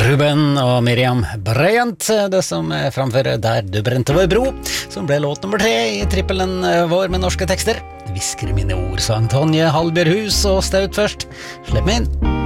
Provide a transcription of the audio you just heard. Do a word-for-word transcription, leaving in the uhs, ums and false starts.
Ruben og Miriam Bryant, det som framfører Der du brente vår bro, som ble låt nummer tre i trippelen vår med norske tekster. Hvisker mine ord, sang Tonje Halbjørhus og Staut først. Slipp meg inn.